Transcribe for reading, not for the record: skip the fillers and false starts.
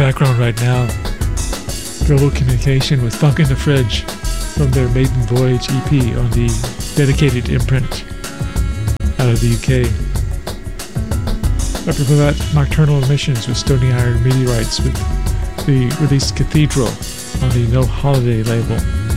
background right now, Global Communication with Funk in the Fridge from their Maiden Voyage EP on the Dedicated imprint out of the UK. Right before that, Nocturnal Emissions with Stony Iron Meteorites with the release Cathedral on the No Holiday label.